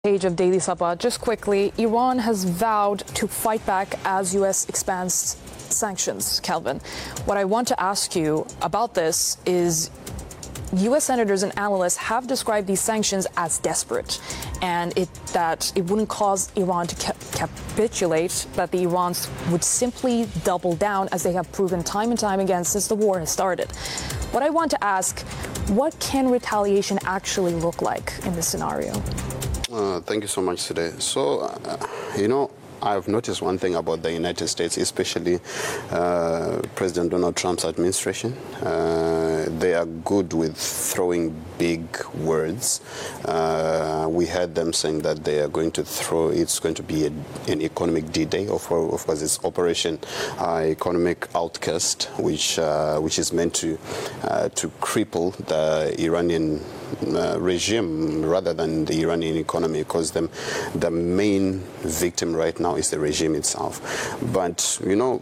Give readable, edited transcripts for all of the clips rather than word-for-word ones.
Page of Daily Sabah. Just quickly, Iran has vowed to fight back as U.S. expands sanctions, Kelvin. What I want to ask you about this is U.S. senators and analysts have described these sanctions as desperate and that it wouldn't cause Iran to capitulate, that the Irans would simply double down as they have proven time and time again since the war has started. What I want to ask, what can retaliation actually look like in this scenario? Thank you so much today. So, I've noticed one thing about the United States, especially President Donald Trump's administration. They are good with throwing big words. We heard them saying that they are going to it's going to be an economic D-Day. Of course, it's Operation Economic Outcast, which is meant to cripple the Iranian regime rather than the Iranian economy, because the main victim right now is the regime itself. But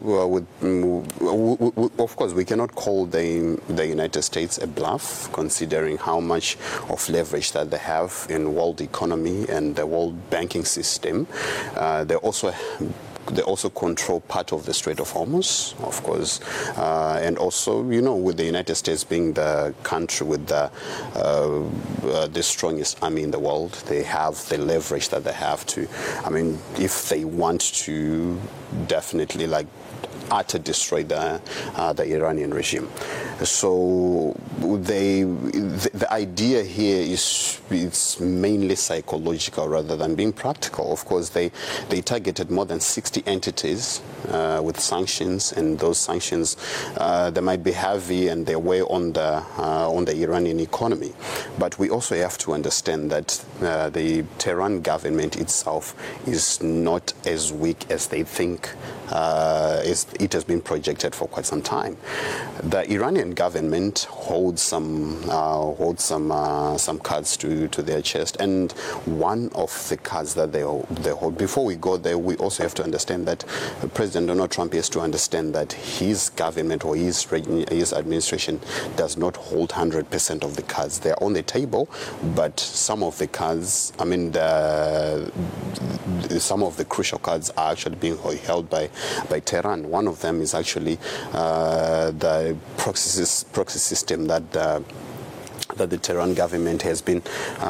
of course, we cannot call the United States a bluff, considering how much of leverage that they have in world economy and the world banking system. They also control part of the Strait of Hormuz, of course, and also, with the United States being the country with the strongest army in the world, they have the leverage that they have to. If they want to definitely destroy the Iranian regime. So the idea here is it's mainly psychological rather than being practical. Of course, they targeted more than 60 entities with sanctions, and those sanctions they might be heavy and they weigh on the Iranian economy. But we also have to understand that the Tehran government itself is not as weak as they think. It has been projected for quite some time. The Iranian government holds some cards to their chest, and one of the cards that they hold. Before we go there, we also have to understand that President Donald Trump has to understand that his government or his administration does not hold 100% of the cards. They are on the table, but some of the cards, some of the crucial cards are actually being held by Tehran. One of them is actually the proxy system that the Tehran government has been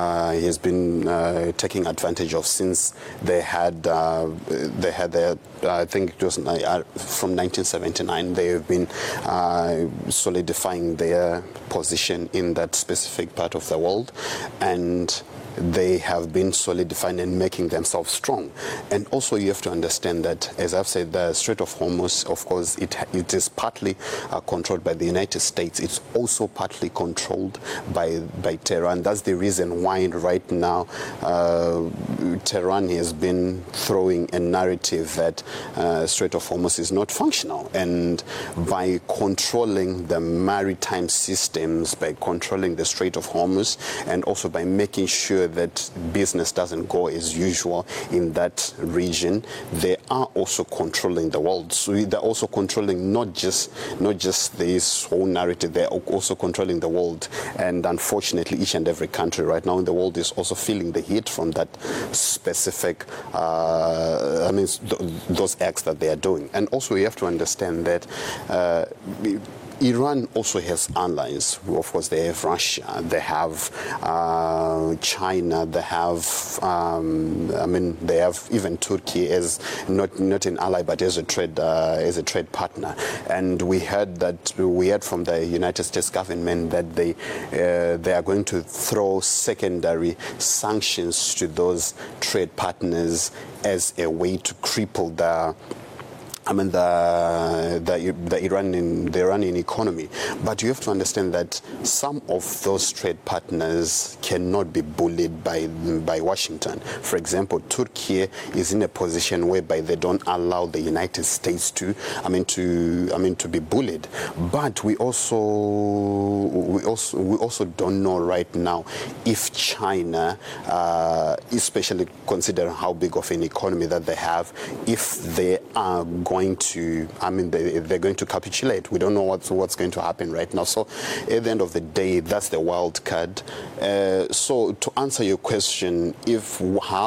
taking advantage of since they had their, I think it was from 1979. They have been solidifying their position in that specific part of the world, and they have been solidifying and making themselves strong. And also you have to understand that, as I've said, the Strait of Hormuz, of course, it is partly controlled by the United States. It's also partly controlled by Tehran. That's the reason why right now Tehran has been throwing a narrative that Strait of Hormuz is not functional. And by controlling the maritime systems, by controlling the Strait of Hormuz, and also by making sure that business doesn't go as usual in that region, they are also controlling the world. So they're also controlling not just this whole narrative, they're also controlling the world. And unfortunately, each and every country right now in the world is also feeling the heat from that specific, those acts that they are doing. And also you have to understand that Iran also has allies. Of course, they have Russia, they have China, they have, they have even Turkey as not an ally, but as a trade partner. And we heard from the United States government that they are going to throw secondary sanctions to those trade partners as a way to cripple the Iranian economy. But you have to understand that some of those trade partners cannot be bullied by Washington. For example, Turkey is in a position whereby they don't allow the United States to be bullied. But we also don't know right now if China, especially considering how big of an economy that they have, if they are going going to, they're going to capitulate. We don't know what's going to happen right now. So at the end of the day, that's the wild card. So to answer your question, how